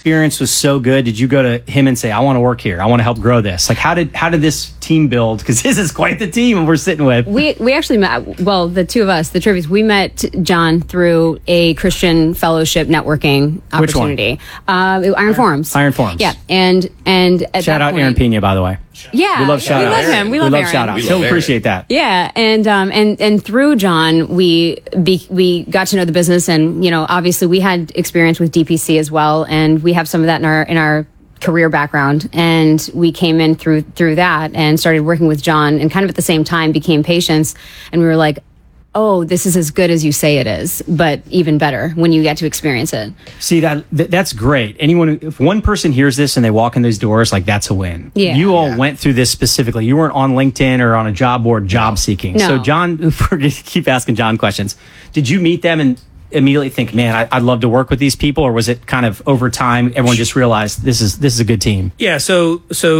experience was so good, did you go to him and say, I want to work here, I want to help grow this? Like, how did this team build? Because this is quite the team we're sitting with. We actually met, well, the two of us, the Trivias, we met John through a Christian fellowship networking opportunity. Which one? Iron Forums. Iron Forums. Yeah, and at shout out point, Aaron Pena, by the way. Yeah, we love shout outs. We love him. We love Aaron. shout outs. He'll appreciate that. Yeah, and through John, we got to know the business, and obviously we had experience with DPC as well, and we have some of that in our career background, and we came in through that and started working with John, and kind of at the same time became patients, and we were like, oh, this is as good as you say it is, but even better when you get to experience it. See, that's great. If one person hears this and they walk in those doors, like, that's a win. Yeah. You all went through this specifically. You weren't on LinkedIn or on a job board job seeking. No. So John, we're going to keep asking John questions. Did you meet them and immediately think, man, I'd love to work with these people? Or was it kind of over time, everyone just realized this is a good team? Yeah. So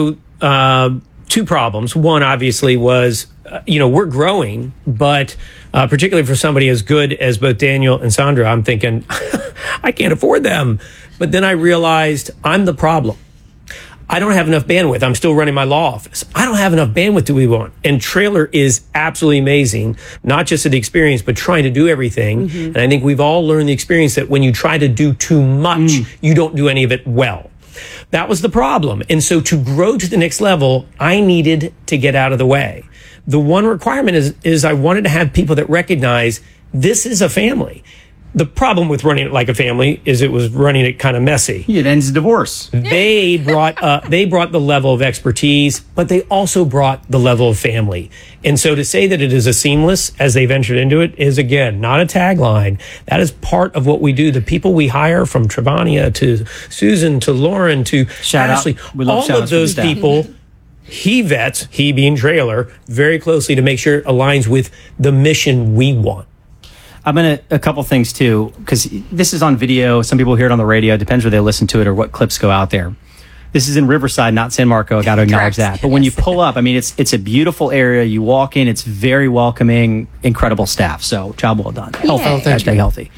two problems. One, obviously, was, we're growing, but particularly for somebody as good as both Daniel and Sandra, I'm thinking, I can't afford them. But then I realized I'm the problem. I don't have enough bandwidth. I'm still running my law office. I don't have enough bandwidth do we want. And Traylor is absolutely amazing, not just at the experience, but trying to do everything. Mm-hmm. And I think we've all learned the experience that when you try to do too much, you don't do any of it well. That was the problem. And so to grow to the next level, I needed to get out of the way. The one requirement is I wanted to have people that recognize this is a family. The problem with running it like a family is it was running it kind of messy. It ends in divorce. They brought the level of expertise, but they also brought the level of family. And so to say that it is a seamless as they ventured into it is, again, not a tagline. That is part of what we do. The people we hire, from Trevania to Susan to Lauren to Ashley, all of those people, he vets, he being Traylor, very closely to make sure it aligns with the mission we want. I'm going to, a couple things too, because this is on video. Some people hear it on the radio. It depends where they listen to it or what clips go out there. This is in Riverside, not San Marco. I got to acknowledge that. But when you pull up, I mean, it's a beautiful area. You walk in, it's very welcoming, incredible staff. So job well done. Healthy.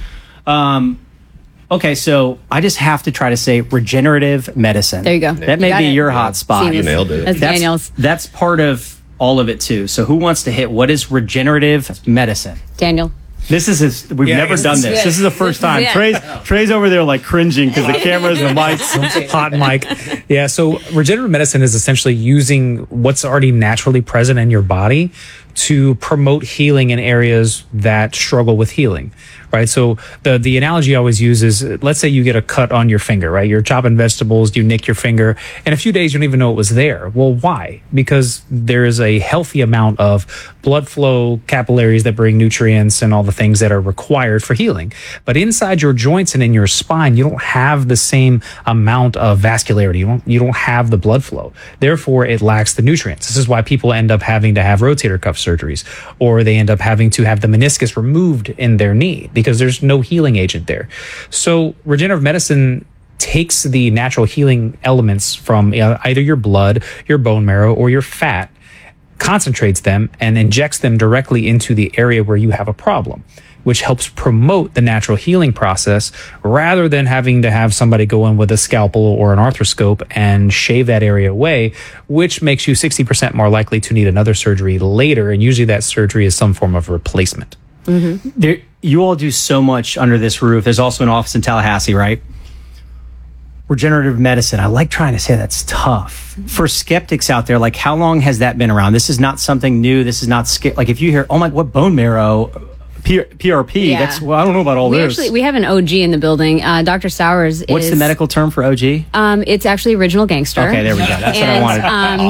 Okay, so I just have to try to say regenerative medicine. There you go. That may be your hot spot. You nailed it. That's Daniel's. That's part of all of it too. So who wants to hit what is regenerative medicine? Daniel. We've never done this. This is the first time. Trey's over there like cringing because the cameras and the mics. Hot mic. Yeah, so regenerative medicine is essentially using what's already naturally present in your body to promote healing in areas that struggle with healing, right? So the analogy I always use is, let's say you get a cut on your finger, right? You're chopping vegetables, you nick your finger, in a few days you don't even know it was there. Well, why? Because there is a healthy amount of blood flow, capillaries that bring nutrients and all the things that are required for healing. But inside your joints and in your spine, you don't have the same amount of vascularity. You don't have the blood flow. Therefore, it lacks the nutrients. This is why people end up having to have rotator cuff surgeries, or they end up having to have the meniscus removed in their knee because there's no healing agent there. So regenerative medicine takes the natural healing elements from either your blood, your bone marrow, or your fat, concentrates them and injects them directly into the area where you have a problem, which helps promote the natural healing process rather than having to have somebody go in with a scalpel or an arthroscope and shave that area away, which makes you 60% more likely to need another surgery later. And usually that surgery is some form of replacement. Mm-hmm. You all do so much under this roof. There's also an office in Tallahassee, right? Regenerative medicine. I like trying to say that's tough. For skeptics out there, like, how long has that been around? This is not something new. This is not like if you hear, oh my, what bone marrow? PRP. Yeah. That's, well, I don't know about all this. We have an OG in the building. Dr. Sowers What's the medical term for OG? It's actually Original Gangster. Okay, there we go. That's what I wanted.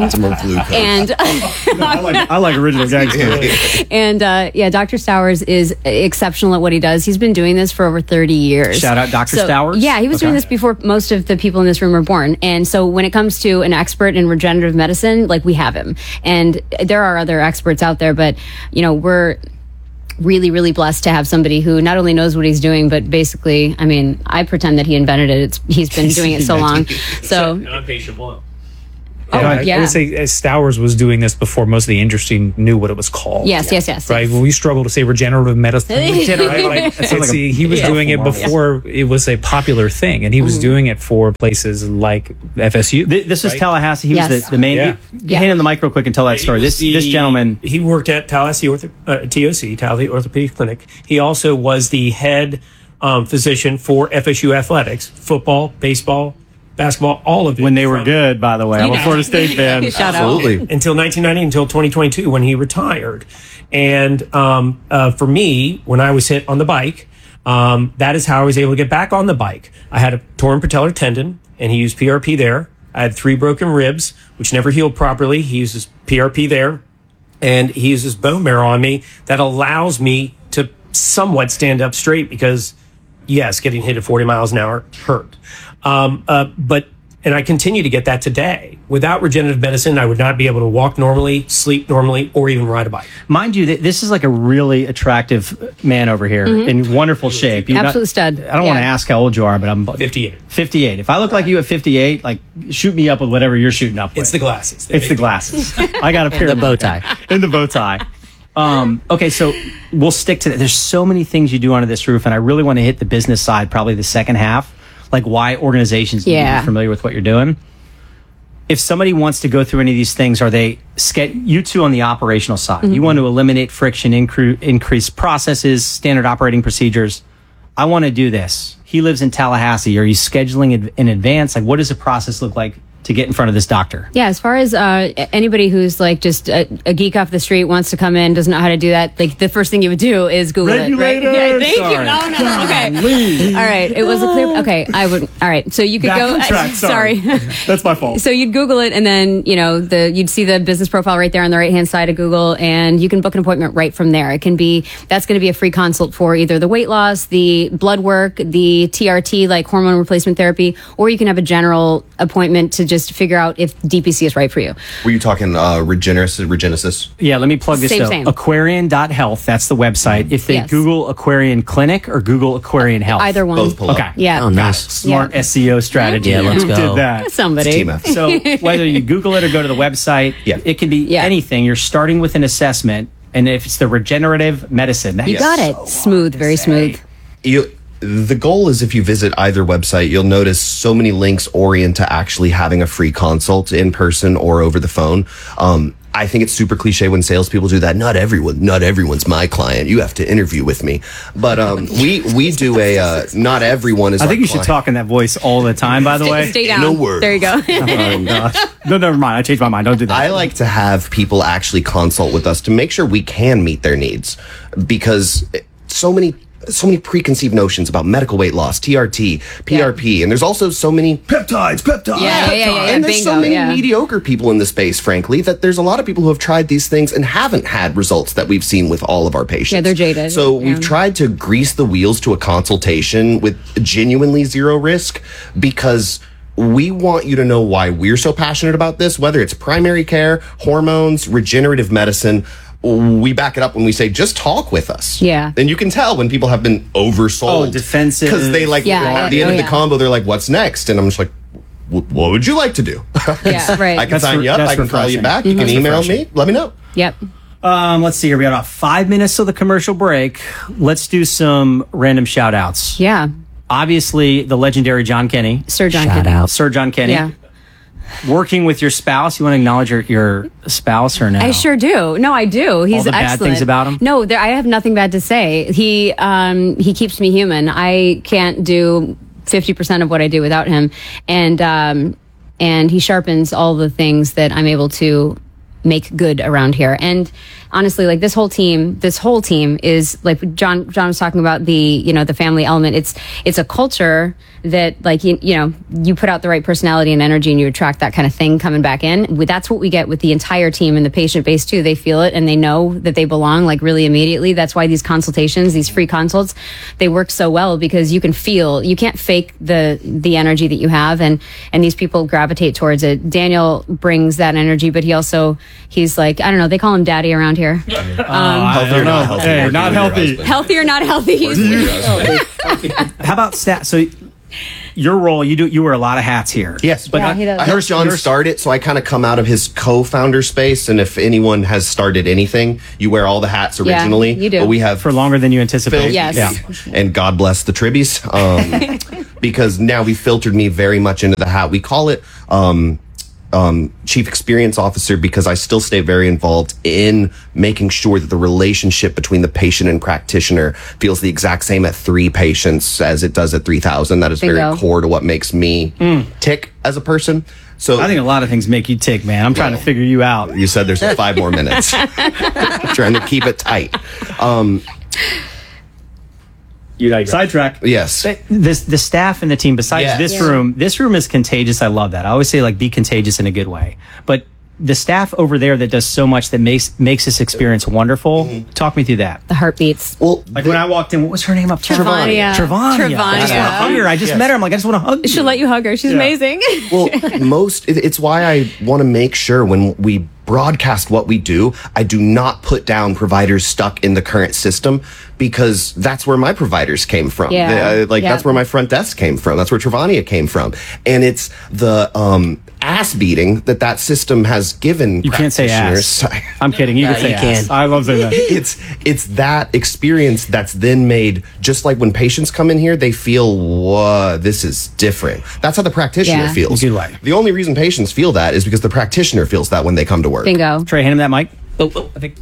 And I like Original Gangster. And Dr. Sowers is exceptional at what he does. He's been doing this for over 30 years. Shout out Dr. Sowers. Yeah, he was doing this before most of the people in this room were born. And so when it comes to an expert in regenerative medicine, like, we have him. And there are other experts out there, but we're really, really blessed to have somebody who not only knows what he's doing, but basically, I mean, I pretend that he invented it. He's been doing it so long. So non-patient blow. I yeah. would say Stowers was doing this before most of the industry knew what it was called. Yes, yes. Right. Well, we struggle to say regenerative medicine. Right? He was doing it before it was a popular thing, and he was doing it for places like FSU. This is Tallahassee. He was Yes. the main. Yeah. Hand in the mic real quick and tell that story. This gentleman. He worked at Tallahassee TOC, Tallahassee Orthopedic Clinic. He also was the head physician for FSU athletics, football, baseball, basketball, all of it. When they were good, by the way. I'm a Florida State fan. Shout Absolutely. out. Until 1990, until 2022, when he retired. And for me, when I was hit on the bike, that is how I was able to get back on the bike. I had a torn patellar tendon, and he used PRP there. I had 3 broken ribs, which never healed properly. He uses PRP there, and he uses bone marrow on me that allows me to somewhat stand up straight because, yes, getting hit at 40 miles an hour hurt. And I continue to get that today. Without regenerative medicine, I would not be able to walk normally, sleep normally, or even ride a bike. Mind you, this is like a really attractive man over here in wonderful shape. You're Absolute stud. I don't want to Yeah. ask how old you are, but I'm 58. 58. If I look like you at 58, like shoot me up with whatever you're shooting up with. It's the glasses. It's the glasses. I got a pair the of bow tie. In the bow tie. Okay, so we'll stick to that. There's so many things you do under this roof, and I really want to hit the business side, probably the second half, like why organizations need to be familiar with what you're doing. If somebody wants to go through any of these things, are they you two on the operational side? You want to eliminate friction, increase processes, standard operating procedures. I want to do this. He lives in Tallahassee. Are you scheduling in advance? Like, what does the process look like to get in front of this doctor? Yeah, as far as anybody who's like just a geek off the street wants to come in, doesn't know how to do that, like the first thing you would do is Google it, right? Regulators! Yeah, thank you. No. Okay. All right. It was a clear. Okay. I would. All right. So you could Back go. on track, sorry. That's my fault. So you'd Google it, and then you'd see the business profile right there on the right hand side of Google, and you can book an appointment right from there. That's going to be a free consult for either the weight loss, the blood work, the TRT, like hormone replacement therapy, or you can have a general appointment to just figure out if DPC is right for you. Were you talking Regenesis? Yeah, let me plug this Same. Aquarian.health, that's the website. If they Yes. Google Aquarian Clinic or Google Aquarian Health. Either one. Both pull up. Okay. Yeah. Oh, nice. Smart SEO strategy. Yeah, let's Who go. did that? Somebody. Team effort. So whether you Google it or go to the website, Yeah. it can be anything. You're starting with an assessment, and if it's the regenerative medicine, that You is got it. so Smooth, very smooth. The goal is if you visit either website, you'll notice so many links orient to actually having a free consult in person or over the phone. I think it's super cliche when salespeople do that. Not everyone's my client. You have to interview with me. But we do not everyone is. I think our you should client. talk in that voice all the time, by the way. Stay down. No words. There you go. Oh, gosh. No, never mind. I changed my mind. Don't do that. I like to have people actually consult with us to make sure we can meet their needs, because so many preconceived notions about medical weight loss, TRT, PRP, and there's also so many peptides. Yeah. And there's so Bingo, many mediocre people in the space, frankly, that there's a lot of people who have tried these things and haven't had results that we've seen with all of our patients. Yeah, they're jaded. So we've tried to grease the wheels to a consultation with genuinely zero risk, because we want you to know why we're so passionate about this, whether it's primary care, hormones, regenerative medicine. We back it up when we say, just talk with us. Yeah. And you can tell when people have been oversold. Oh, defensive. Because they at the end of the combo, they're like, what's next? And I'm just like, what would you like to do? Yeah, right. I can sign you up. that's I can call you refreshing. back. You can email me. Let me know. Yep. Let's see here. We got about 5 minutes till the commercial break. Let's do some random shout outs. Yeah. Obviously, the legendary John Kenny. Sir John. Shout Kenny. out. Sir John Kenny. Yeah. Working with your spouse. You want to acknowledge your spouse or no? I sure do. No, I do. He's All the bad excellent. things about him? No, I have nothing bad to say. He keeps me human. I can't do 50% of what I do without him, and he sharpens all the things that I'm able to make good around here. And honestly, like this whole team is like John was talking about the family element. It's a culture that like, you put out the right personality and energy and you attract that kind of thing coming back in. That's what we get with the entire team and the patient base too. They feel it and they know that they belong like really immediately. That's why these consultations, these free consults, they work so well because you can't fake the energy that you have and these people gravitate towards it. Daniel brings that energy, but he's like, I don't know, they call him daddy around here. Healthy or not healthy? Hey, not healthy. Healthy or not healthy. How about stat? So your role, you wear a lot of hats here. Yes, but Yeah, he does. I helped John start it, so I kind of come out of his co-founder space. And if anyone has started anything, you wear all the hats originally. you do. But we have For longer than you anticipate. Phil, Yes. Yeah. and God bless the Tribbies, because now we filtered me very much into the hat. We call it Chief Experience Officer because I still stay very involved in making sure that the relationship between the patient and practitioner feels the exact same at 3 patients as it does at 3,000. That is very Bingo. core to what makes me tick as a person. So I think a lot of things make you tick, man. I'm trying to figure you out. you said there's 5 more minutes. Trying to keep it tight. Sidetrack. Yes. The staff and the team, besides Yes. this Yeah. room, this room is contagious. I love that. I always say, like, be contagious in a good way. But the staff over there that does so much that makes this experience wonderful. Talk me through that. The heartbeats. Well, Like when I walked in, what was her name up top? Travania. Travania. I just want to hug her. I just met her. I'm like, I just want to hug you. She'll let you hug her. She's amazing. well, it's why I want to make sure when we broadcast what we do, I do not put down providers stuck in the current system because that's where my providers came from. Yeah. That's where my front desk came from. That's where Travania came from. And it's the ass beating that system has given You can't say ass. I'm kidding. You can say you ass. can. I love saying that. It's that experience that's then made, just like when patients come in here, they feel, whoa, this is different. That's how the practitioner Yeah. feels. In a good way. The only reason patients feel that is because the practitioner feels that when they come to work. Bingo. Trey, hand him that mic. I think,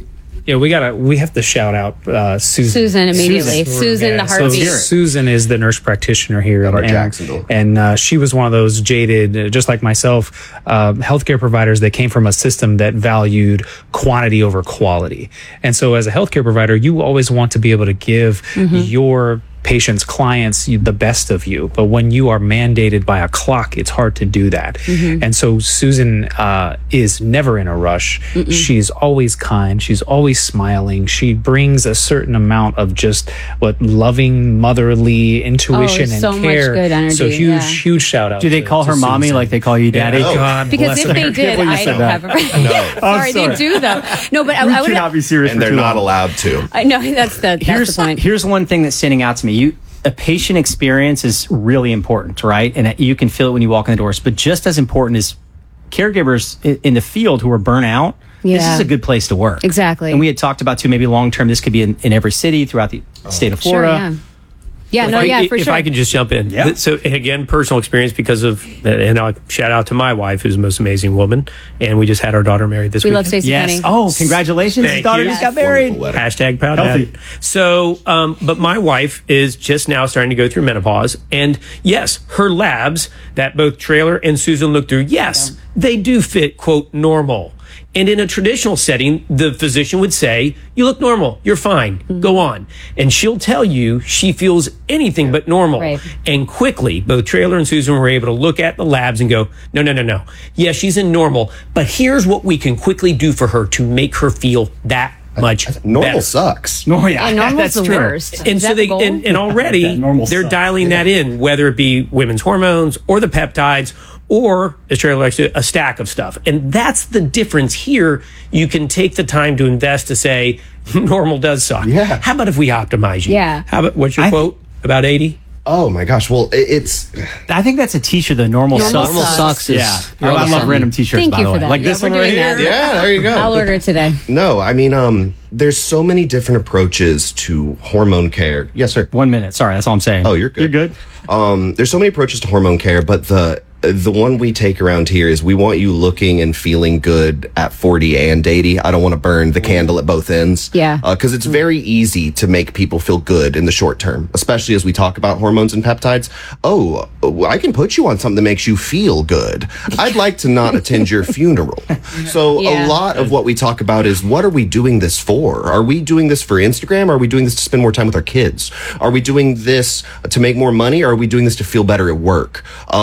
we have to shout out Susan. Susan immediately. Susan, the heartbeat. So Susan is the nurse practitioner here At Jacksonville. and she was one of those jaded, just like myself, healthcare providers that came from a system that valued quantity over quality. And so, as a healthcare provider, you always want to be able to give your patients, clients, the best of you. But when you are mandated by a clock, it's hard to do that. And so Susan is never in a rush. She's always kind. She's always smiling. She brings a certain amount of just loving, motherly intuition and so much care. good energy, So huge shout out. Do they call her mommy like they call you daddy? Yeah. God Because bless if they America. did, believe you I said don't that. have a sorry, they do though. No, but I would cannot be serious. And for they're too not long. allowed to. no, that's the point. Here's one thing that's standing out to me. A patient experience is really important, right? And you can feel it when you walk in the doors. But just as important is caregivers in the field who are burnt out. This Yeah. is a good place to work. Exactly. And we had talked about too, maybe long term, this could be in every city throughout the state of Sure, Florida. yeah. For If sure. I could just jump in. Yeah. So again, personal experience because of, and I'll shout out to my wife, who's the most amazing woman. And we just had our daughter married this we week. love Stacey Yes. Penny. Oh, congratulations. His Thank daughter you. just got married. Wonderful wedding. Hashtag proud Healthy. dad. So, but my wife is just now starting to go through menopause. And yes, her labs that both Trailer and Susan looked through, yes, they do fit, quote, normal. And in a traditional setting, the physician would say, you look normal. You're fine. Go on. And she'll tell you she feels anything but normal. Right. And quickly, both Trailer and Susan were able to look at the labs and go, no. Yeah, she's in normal. But here's what we can quickly do for her to make her feel that much Normal better. sucks. Oh, yeah. And normal's that's the true. worst. And Is so that they the goal? and already Normal they're sucks. dialing that in, whether it be women's hormones or the peptides or, as Trailer likes to, a stack of stuff. And that's the difference here. You can take the time to invest to say normal does suck. Yeah. How about if we optimize you? Yeah. How about what's your I- quote? About 80? Oh my gosh. Well, it's I think that's a t-shirt, the normal Normal sucks. Normal sucks is Yeah. I really love something. random t-shirts, Thank by you the for way. that. Like Yeah, this we're one right doing here. that. yeah. There you go. I'll order it today. No, I mean, there's so many different approaches to hormone care. Yes, sir. 1 minute. Sorry, that's all I'm saying. Oh, you're good. You're good. There's so many approaches to hormone care, but the one we take around here is we want you looking and feeling good at 40 and 80. I don't want to burn the candle at both ends. Yeah. Because it's very easy to make people feel good in the short term, especially as we talk about hormones and peptides. Oh, I can put you on something that makes you feel good. I'd like to not attend your funeral. So Yeah. a lot of what we talk about is, what are we doing this for? Are we doing this for Instagram? Are we doing this to spend more time with our kids? Are we doing this to make more money? Or are we doing this to feel better at work?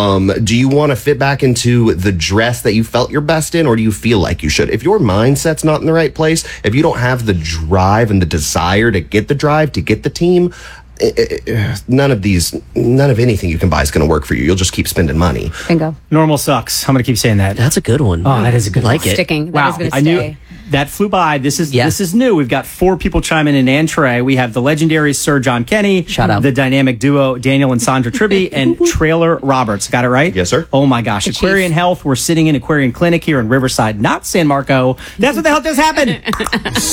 Do you want to fit back into the dress that you felt your best in, or do you feel like you should? If your mindset's not in the right place, if you don't have the drive and the desire to get the drive, to get the team, none of anything you can buy is going to work for you. You'll just keep spending money. Bingo. Normal sucks. I'm going to keep saying that. That's a good one. Oh, that is a good like one. it. Sticking. That Wow. is going to I stay. knew that flew by. This is new. We've got 4 people chiming in and Trey. We have the legendary Sir John Kenny. Shout out. The dynamic duo Daniel and Sandra Tribby and Traylor Roberts. Got it right? Yes, sir. Oh my gosh. Aquarian Health. We're sitting in Aquarian Clinic here in Riverside, not San Marco. That's what the hell just happened.